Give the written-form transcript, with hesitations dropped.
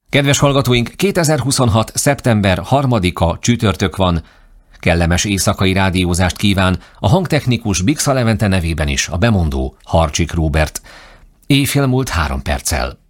Kedves hallgatóink, 2026. szeptember 3-a csütörtök van. Kellemes éjszakai rádiózást kíván a hangtechnikus Bixa Levente nevében is a bemondó Harcsik Róbert. Éjfél múlt 3 perccel.